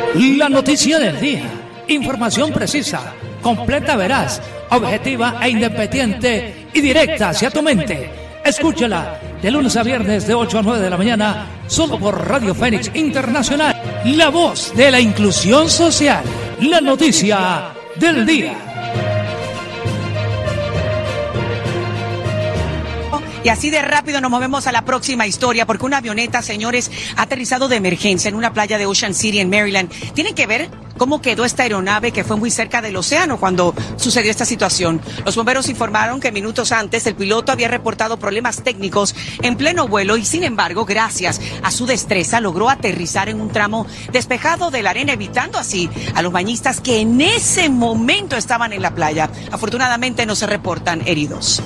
La noticia del día. Información precisa, completa, veraz, objetiva e independiente y directa hacia tu mente. Escúchala de lunes a viernes de 8 a 9 de la mañana, solo por Radio Fénix Internacional. La voz de la inclusión social. La noticia del día. Y así de rápido nos movemos a la próxima historia, porque una avioneta, señores, ha aterrizado de emergencia en una playa de Ocean City, en Maryland. ¿Tienen que ver cómo quedó esta aeronave que fue muy cerca del océano cuando sucedió esta situación? Los bomberos informaron que minutos antes el piloto había reportado problemas técnicos en pleno vuelo y, sin embargo, gracias a su destreza, logró aterrizar en un tramo despejado de la arena, evitando así a los bañistas que en ese momento estaban en la playa. Afortunadamente no se reportan heridos.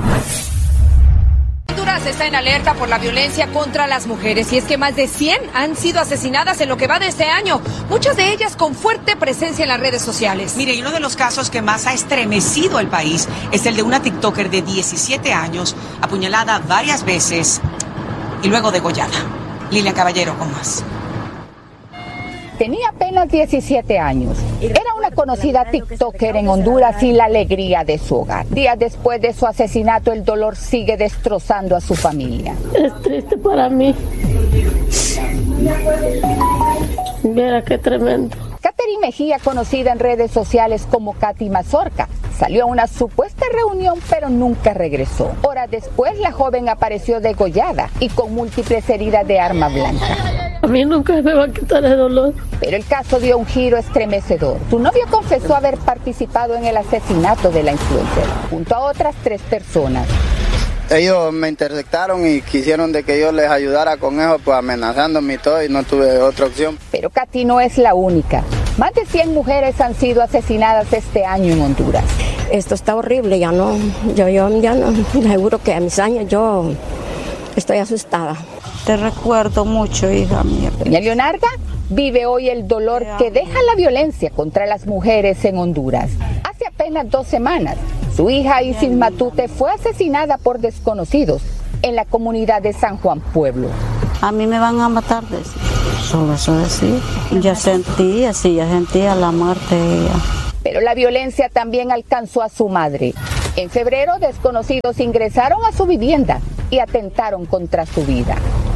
Honduras está en alerta por la violencia contra las mujeres, y es que más de 100 han sido asesinadas en lo que va de este año, muchas de ellas con fuerte presencia en las redes sociales. Mire, y uno de los casos que más ha estremecido al país es el de una TikToker de 17 años, apuñalada varias veces y luego degollada. Lilian Caballero con más. Tenía apenas 17 años. Era una conocida TikToker en Honduras y la alegría de su hogar. Días después de su asesinato, el dolor sigue destrozando a su familia. Es triste para mí. Mira qué tremendo. Catherine Mejía, conocida en redes sociales como Katy Mazorca, salió a una supuesta reunión pero nunca regresó. Horas después, la joven apareció degollada y con múltiples heridas de arma blanca. A mí nunca me va a quitar el dolor. Pero el caso dio un giro estremecedor. Su novio confesó haber participado en el asesinato de la influencer, junto a otras 3 personas. Ellos me interceptaron y quisieron de que yo les ayudara con eso, pues amenazándome y todo, y no tuve otra opción. Pero Katy no es la única. Más de 100 mujeres han sido asesinadas este año en Honduras. Esto está horrible, yo ya no, seguro que a mis años yo estoy asustada. Te recuerdo mucho, hija mía. Doña Leonarda vive hoy el dolor que deja la violencia contra las mujeres en Honduras. Hace apenas 2 semanas, su hija Isis Matute fue asesinada por desconocidos en la comunidad de San Juan Pueblo. A mí me van a matar, solo eso decir. Ya sentía la muerte de ella. Pero la violencia también alcanzó a su madre. En febrero, desconocidos ingresaron a su vivienda y atentaron contra su vida.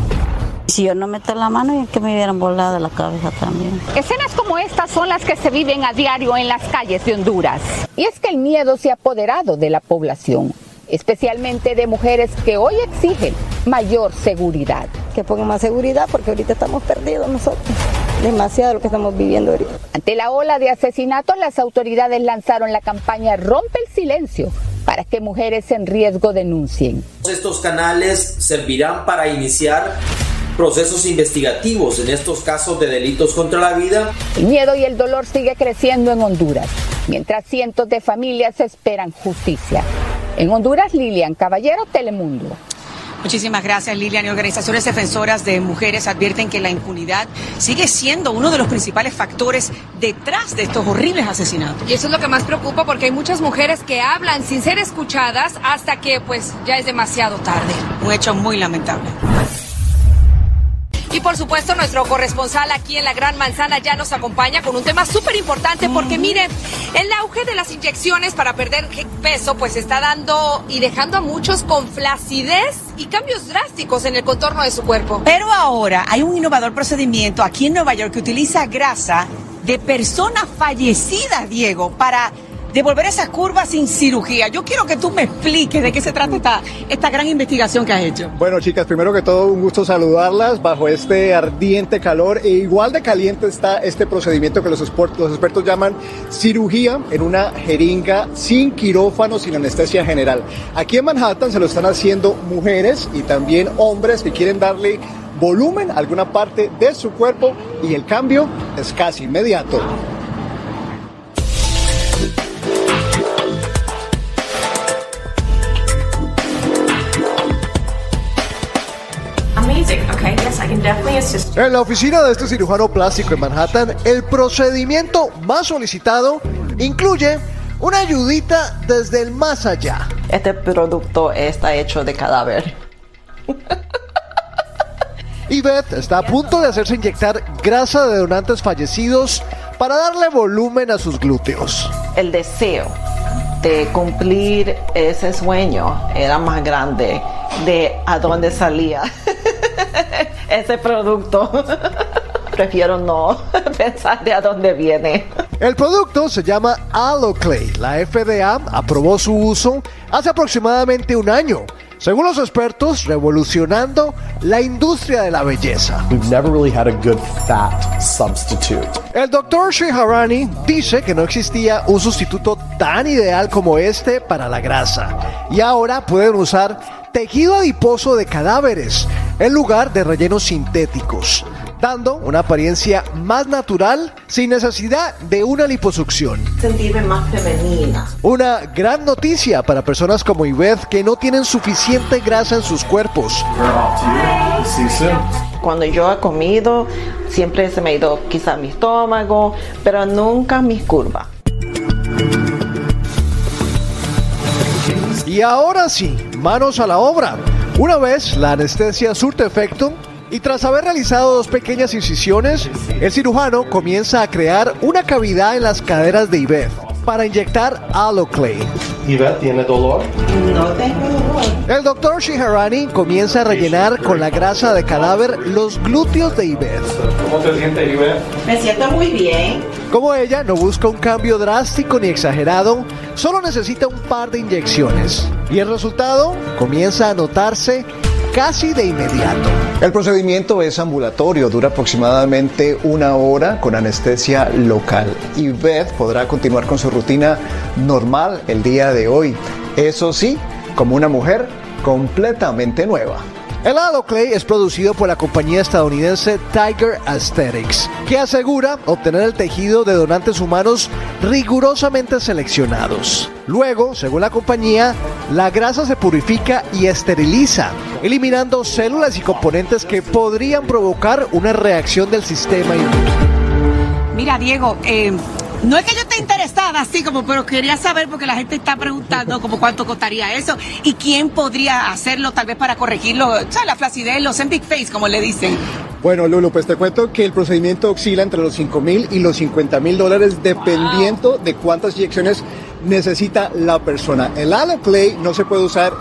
Si yo no meto la mano, y que me hubieran volado la cabeza también. Escenas como estas son las que se viven a diario en las calles de Honduras. Y es que el miedo se ha apoderado de la población, especialmente de mujeres que hoy exigen mayor seguridad. Que pongan más seguridad, porque ahorita estamos perdidos nosotros. Demasiado lo que estamos viviendo ahorita. Ante la ola de asesinatos, las autoridades lanzaron la campaña Rompe el Silencio para que mujeres en riesgo denuncien. Estos canales servirán para iniciar procesos investigativos en estos casos de delitos contra la vida. El miedo y el dolor sigue creciendo en Honduras, mientras cientos de familias esperan justicia. En Honduras, Lilian Caballero, Telemundo. Muchísimas gracias, Lilian. Y organizaciones defensoras de mujeres advierten que la impunidad sigue siendo uno de los principales factores detrás de estos horribles asesinatos. Y eso es lo que más preocupa, porque hay muchas mujeres que hablan sin ser escuchadas hasta que pues ya es demasiado tarde. Un hecho muy lamentable. Y por supuesto, nuestro corresponsal aquí en la Gran Manzana ya nos acompaña con un tema súper importante, porque miren, el auge de las inyecciones para perder peso pues está dando y dejando a muchos con flacidez y cambios drásticos en el contorno de su cuerpo. Pero ahora hay un innovador procedimiento aquí en Nueva York que utiliza grasa de personas fallecidas, Diego, para devolver esas curvas sin cirugía. Yo quiero que tú me expliques de qué se trata esta gran investigación que has hecho. Bueno, chicas, primero que todo, un gusto saludarlas bajo este ardiente calor, e igual de caliente está este procedimiento que los expertos llaman cirugía en una jeringa sin quirófano, sin anestesia general. Aquí en Manhattan se lo están haciendo mujeres y también hombres que quieren darle volumen a alguna parte de su cuerpo, y el cambio es casi inmediato. En la oficina de este cirujano plástico en Manhattan, el procedimiento más solicitado incluye una ayudita desde el más allá. Este producto está hecho de cadáver. Yvette está a punto de hacerse inyectar grasa de donantes fallecidos para darle volumen a sus glúteos. El deseo de cumplir ese sueño era más grande de a dónde salía ese producto. Prefiero no pensar de a dónde viene. El producto se llama Aloclay. La FDA aprobó su uso hace aproximadamente un año. Según los expertos, revolucionando la industria de la belleza. We've never really had a good fat substitute. El Dr. Sheharani dice que no existía un sustituto tan ideal como este para la grasa. Y ahora pueden usar tejido adiposo de cadáveres en lugar de rellenos sintéticos, dando una apariencia más natural sin necesidad de una liposucción. Sentirme más femenina. Una gran noticia para personas como Yvette que no tienen suficiente grasa en sus cuerpos. Cuando yo he comido, siempre se me ha ido quizá mi estómago, pero nunca mis curvas. Y ahora sí, manos a la obra. Una vez la anestesia surte efecto, y tras haber realizado 2 pequeñas incisiones, el cirujano comienza a crear una cavidad en las caderas de Yvette para inyectar Aloclay. ¿Yvette tiene dolor? No tengo dolor. El Dr. Sheharani comienza a rellenar con la grasa de cadáver los glúteos de Yvette. ¿Cómo te sientes, Yvette? Me siento muy bien. Como ella no busca un cambio drástico ni exagerado, solo necesita un par de inyecciones. Y el resultado comienza a notarse casi de inmediato. El procedimiento es ambulatorio, dura aproximadamente 1 hora con anestesia local. Yvette podrá continuar con su rutina normal el día de hoy. Eso sí, como una mujer completamente nueva. El Aloclay es producido por la compañía estadounidense Tiger Aesthetics, que asegura obtener el tejido de donantes humanos rigurosamente seleccionados. Luego, según la compañía, la grasa se purifica y esteriliza, eliminando células y componentes que podrían provocar una reacción del sistema inmune. Mira, Diego, no es que yo esté interesada así como, pero quería saber porque la gente está preguntando como cuánto costaría eso y quién podría hacerlo tal vez para corregirlo, o sea, la flacidez, los en big face, como le dicen. Bueno, Lulu, pues te cuento que el procedimiento oscila entre los $5,000 y los $50,000 dependiendo de cuántas inyecciones necesita la persona. El Aloclay no se puede usar